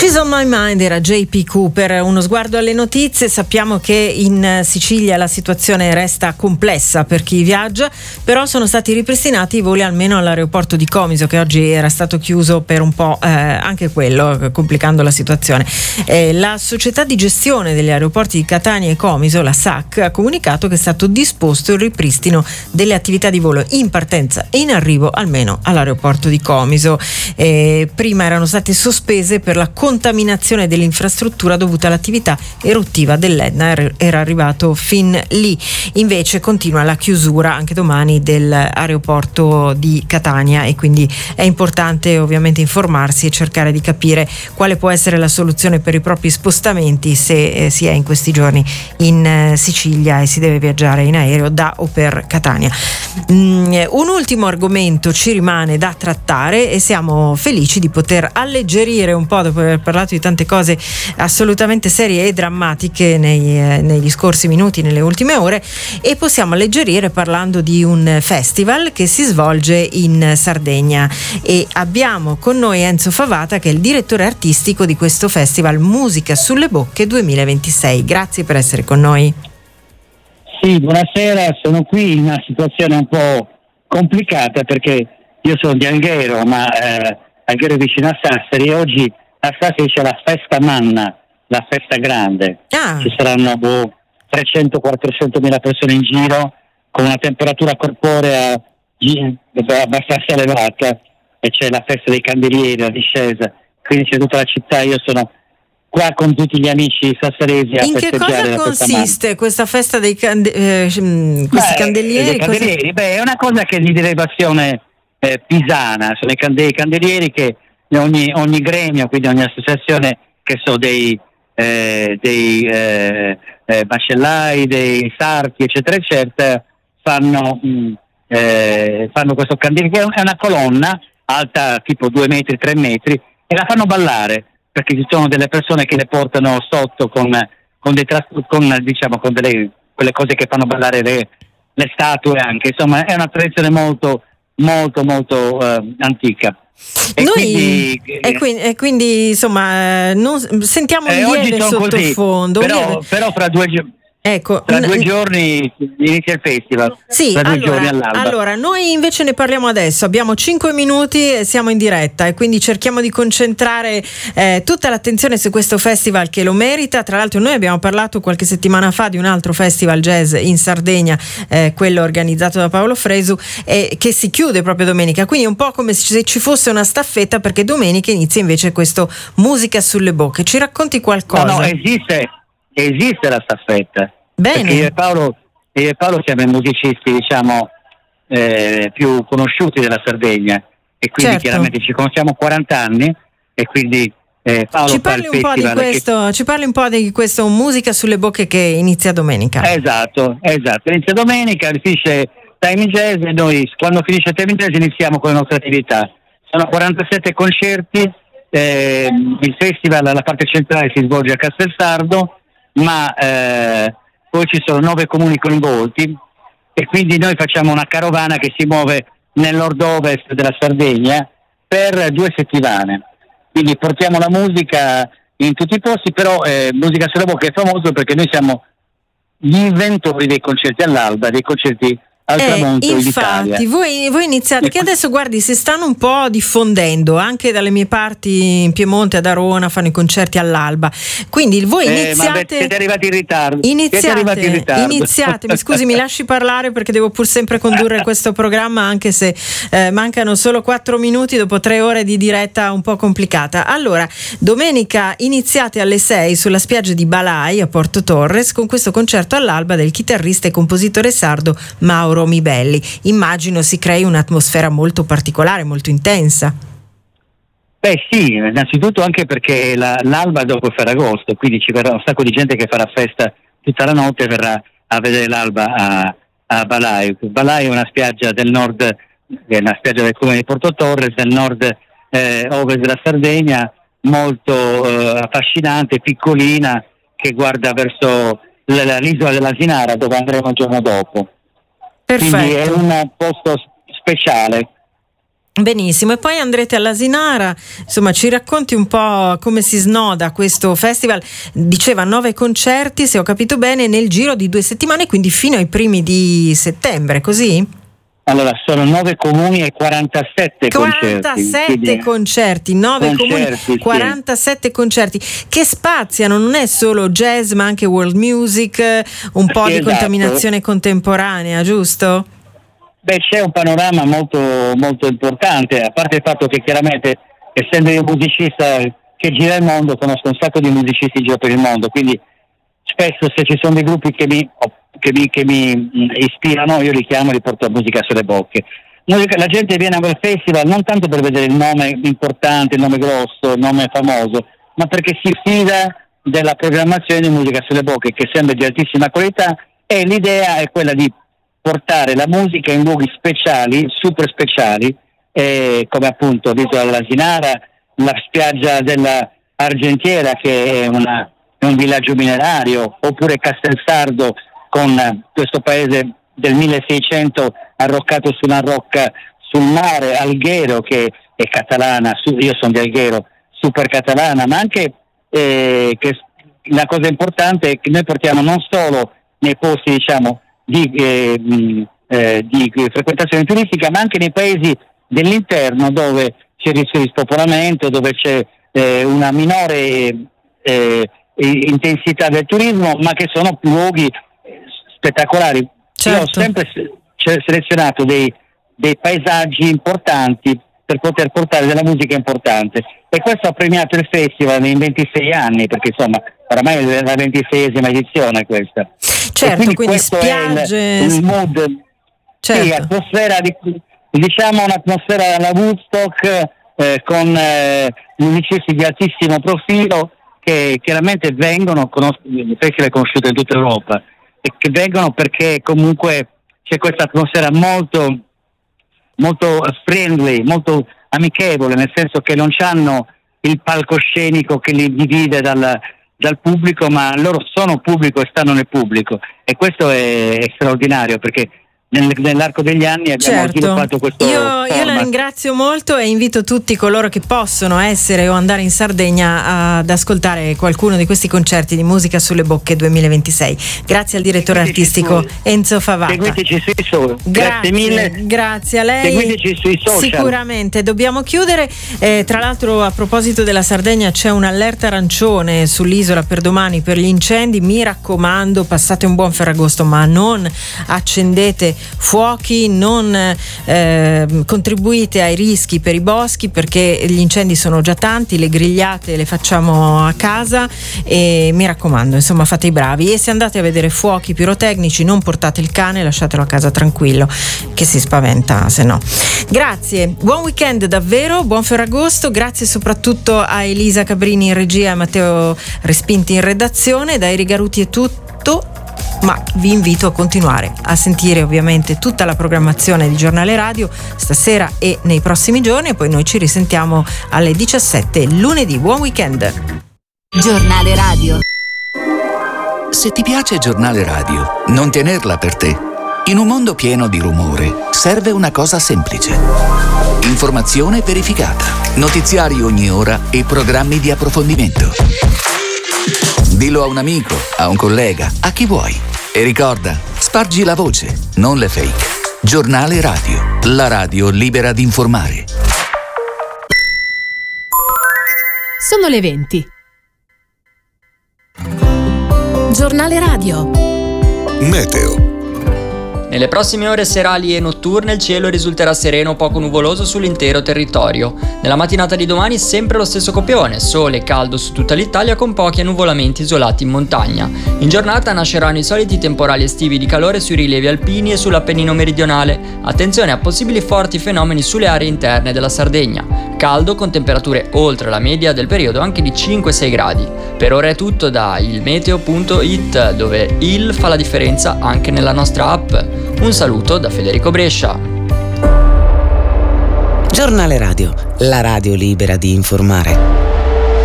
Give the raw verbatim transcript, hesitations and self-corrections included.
She's on my mind era J P Cooper. Uno sguardo alle notizie. Sappiamo che in Sicilia la situazione resta complessa per chi viaggia, però sono stati ripristinati i voli almeno all'aeroporto di Comiso, che oggi era stato chiuso per un po', eh, anche quello complicando la situazione. Eh, la società di gestione degli aeroporti di Catania e Comiso, la S A C, ha comunicato che è stato disposto il ripristino delle attività di volo in partenza e in arrivo almeno all'aeroporto di Comiso. Eh, prima erano state sospese per la contaminazione dell'infrastruttura dovuta all'attività eruttiva dell'Etna, era arrivato fin lì. Invece continua la chiusura anche domani dell'aeroporto di Catania, e quindi è importante ovviamente informarsi e cercare di capire quale può essere la soluzione per i propri spostamenti se eh, si è in questi giorni in eh, Sicilia e si deve viaggiare in aereo da o per Catania. Mm, un ultimo argomento ci rimane da trattare e siamo felici di poter alleggerire un po', dopo aver parlato di tante cose assolutamente serie e drammatiche nei, eh, negli scorsi minuti, nelle ultime ore, e possiamo alleggerire parlando di un festival che si svolge in Sardegna, e abbiamo con noi Enzo Favata, che è il direttore artistico di questo festival Musica sulle Bocche duemilaventisei. Grazie per essere con noi. Sì, buonasera, sono qui in una situazione un po' complicata perché io sono di Alghero, ma eh, Alghero è vicino a Sassari, e oggi a Sassari c'è la festa Manna, la festa grande. Ah. Ci saranno boh, trecento quattrocento mila persone in giro, con una temperatura corporea abbastanza elevata, e c'è la festa dei candelieri, la discesa, quindi c'è tutta la città. Io sono qua con tutti gli amici sassaresi a in che festeggiare. cosa consiste questa festa dei cande- eh, questi beh, candelieri? dei candelieri cosa... beh, è una cosa che è di derivazione eh, pisana, sono i cande- candelieri che ogni, ogni gremio, quindi ogni associazione, che so dei eh, dei eh, eh, macellai, dei sarti, eccetera eccetera, fanno mh, eh, fanno questo candeliere, che è una colonna alta tipo due metri, tre metri, e la fanno ballare, perché ci sono delle persone che le portano sotto con, con, dei tras- con diciamo con delle quelle cose che fanno ballare le, le statue anche. Insomma, è una tradizione molto molto molto eh, antica. E Noi quindi, e quindi, e quindi insomma non, sentiamo eh, un lieve sottofondo, così, però, lieve... però fra due giorni Ecco, tra due giorni inizia il festival. Sì, tra due allora, giorni all'alba. allora noi invece ne parliamo adesso. Abbiamo cinque minuti e siamo in diretta, e quindi cerchiamo di concentrare eh, tutta l'attenzione su questo festival che lo merita. Tra l'altro noi abbiamo parlato qualche settimana fa di un altro festival jazz in Sardegna, eh, quello organizzato da Paolo Fresu, eh, che si chiude proprio domenica, quindi è un po' come se ci fosse una staffetta, perché domenica inizia invece questo Musica sulle Bocche. Ci racconti qualcosa? No, no, esiste esiste la staffetta. Bene. Perché io e Paolo, io e Paolo siamo i musicisti, diciamo, eh, più conosciuti della Sardegna, e quindi certo. chiaramente ci conosciamo quaranta anni, e quindi eh, Paolo ci fa parli il un po' di festival questo, che... ci parli un po' di questo Musica sulle Bocche che inizia domenica. Esatto, esatto. Inizia domenica, finisce Time Jazz, e noi quando finisce Time Jazz iniziamo con le nostre attività. Sono quarantasette concerti, eh, il festival, la parte centrale si svolge a Castelsardo, ma eh, poi ci sono nove comuni coinvolti, e quindi noi facciamo una carovana che si muove nel nord-ovest della Sardegna per due settimane. Quindi portiamo la musica in tutti i posti, però eh, Musica sulle Bocche è famoso perché noi siamo gli inventori dei concerti all'alba, dei concerti al Eh, tramonto in Italia. infatti voi, voi iniziate, che adesso guardi si stanno un po' diffondendo anche dalle mie parti, in Piemonte, ad Arona fanno i concerti all'alba, quindi voi Eh, iniziate ma siete arrivati in ritardo. iniziate, siete arrivati in ritardo. iniziate mi scusi, mi lasci parlare perché devo pur sempre condurre questo programma, anche se eh, mancano solo quattro minuti dopo tre ore di diretta un po' complicata. Allora, domenica iniziate alle sei sulla spiaggia di Balai a Porto Torres con questo concerto all'alba del chitarrista e compositore sardo Mauro Mibelli. Immagino si crei un'atmosfera molto particolare, molto intensa. Beh sì, innanzitutto anche perché la, l'alba dopo è Ferragosto, quindi ci verrà un sacco di gente che farà festa tutta la notte e verrà a vedere l'alba a, a Balai. Balai è una spiaggia del nord, è una spiaggia del comune di Porto Torres, del nord eh, ovest della Sardegna, molto eh, affascinante, piccolina, che guarda verso l- l'isola dell'Asinara, dove andremo il giorno dopo. Perfetto. Quindi è un posto speciale. Benissimo, e poi andrete all'Asinara, insomma ci racconti un po' come si snoda questo festival. Diceva nove concerti, se ho capito bene, nel giro di due settimane, quindi fino ai primi di settembre, così? Allora, sono nove comuni e quarantasette, quarantasette concerti, concerti nove comuni, sì. quarantasette concerti che spaziano, non è solo jazz ma anche world music, un po' sì, di esatto. contaminazione contemporanea, giusto? Beh, c'è un panorama molto molto importante, a parte il fatto che chiaramente, essendo io musicista che gira il mondo, conosco un sacco di musicisti in giro per il mondo, quindi spesso se ci sono dei gruppi che mi, che mi, che mi ispirano, io li chiamo e li porto a Musica sulle Bocche. La gente viene a quel festival non tanto per vedere il nome importante, il nome grosso, il nome famoso, ma perché si fida della programmazione di Musica sulle Bocche, che sembra di altissima qualità, e l'idea è quella di portare la musica in luoghi speciali, super speciali, eh, come appunto l'isola dell'Asinara, la spiaggia della Argentiera, che è, una, è un villaggio minerario, oppure Castelsardo, con questo paese del milleseicento arroccato su una rocca sul mare, Alghero, che è catalana, io sono di Alghero, super catalana, ma anche eh, che la cosa importante è che noi portiamo non solo nei posti, diciamo, Di, eh, eh, di frequentazione turistica, ma anche nei paesi dell'interno dove c'è il rischio di spopolamento, dove c'è eh, una minore eh, intensità del turismo, ma che sono luoghi spettacolari. Certo. Io ho sempre se- selezionato dei, dei paesaggi importanti per poter portare della musica importante, e questo ha premiato il festival in ventisei anni, perché insomma oramai è la ventiseiesima edizione questa. Certo, quindi, quindi spiagge, è il, il mood, certo. Sì, atmosfera di, diciamo un'atmosfera alla Woodstock, eh, con eh, musicisti di altissimo profilo che chiaramente vengono, conos- il festival è conosciuto in tutta Europa, e che vengono perché comunque c'è questa atmosfera molto molto friendly, molto amichevole, nel senso che non c'hanno il palcoscenico che li divide dal, dal pubblico, ma loro sono pubblico e stanno nel pubblico, e questo è, è straordinario, perché nel, nell'arco degli anni abbiamo certo. sviluppato questo io, format. Io la ringrazio molto e invito tutti coloro che possono essere o andare in Sardegna ad ascoltare qualcuno di questi concerti di Musica sulle Bocche duemilaventisei. Grazie al direttore Seguiteci artistico su, Enzo Favata. Seguiteci sui social. Grazie, grazie mille. Grazie a lei. Seguiteci sui social. Sicuramente. Dobbiamo chiudere. Eh, tra l'altro, a proposito della Sardegna, c'è un'allerta arancione sull'isola per domani per gli incendi. Mi raccomando, passate un buon Ferragosto, ma non accendete fuochi, non eh, contribuite ai rischi per i boschi, perché gli incendi sono già tanti, le grigliate le facciamo a casa, e mi raccomando, insomma, fate i bravi, e se andate a vedere fuochi pirotecnici non portate il cane, lasciatelo a casa tranquillo, che si spaventa se no. Grazie, buon weekend davvero, buon Ferragosto, grazie soprattutto a Elisa Cabrini in regia e a Matteo Respinti in redazione. Da Eri Garuti è tutto, ma vi invito a continuare a sentire ovviamente tutta la programmazione di Giornale Radio stasera e nei prossimi giorni, e poi noi ci risentiamo alle diciassette lunedì. Buon weekend. Giornale Radio. Se ti piace Giornale Radio, non tenerla per te. In un mondo pieno di rumore, serve una cosa semplice. Informazione verificata, notiziari ogni ora e programmi di approfondimento. Dillo a un amico, a un collega, a chi vuoi. E ricorda, spargi la voce, non le fake. Giornale Radio, la radio libera di informare. Sono le venti. Giornale Radio. Meteo. Nelle prossime ore serali e notturne il cielo risulterà sereno o poco nuvoloso sull'intero territorio. Nella mattinata di domani sempre lo stesso copione, sole e caldo su tutta l'Italia con pochi annuvolamenti isolati in montagna. In giornata nasceranno i soliti temporali estivi di calore sui rilievi alpini e sull'Appennino meridionale. Attenzione a possibili forti fenomeni sulle aree interne della Sardegna. Caldo con temperature oltre la media del periodo anche di cinque sei gradi. Per ora è tutto da ilmeteo punto it, dove il fa la differenza anche nella nostra app. Un saluto da Federico Brescia. Giornale Radio, la radio libera di informare.